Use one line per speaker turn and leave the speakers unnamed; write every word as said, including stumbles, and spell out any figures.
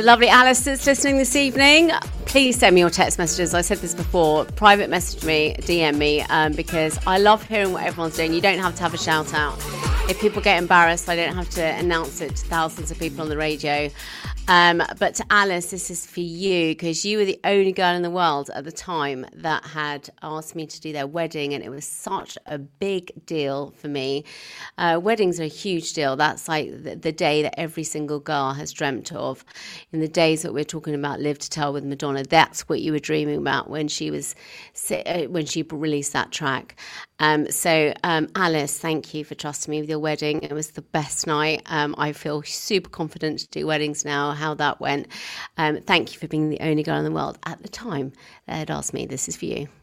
the lovely Alice that's listening this evening. Please send me your text messages. I said this before. Private message me, D M me, um, because I love hearing what everyone's doing. You don't have to have a shout out. If people get embarrassed, I don't have to announce it to thousands of people on the radio. Um, but to Alice, this is for you, because you were the only girl in the world at the time that had asked me to do their wedding, and it was such a big deal for me. Uh, weddings are a huge deal. That's like the, the day that every single girl has dreamt of. In the days that we're talking about Live to Tell with Madonna, that's what you were dreaming about when she was when she released that track. Um, so, um, Alice, thank you for trusting me with your wedding. It was the best night. Um, I feel super confident to do weddings now, how that went. Um, thank you for being the only girl in the world at the time that had asked me. This is for you.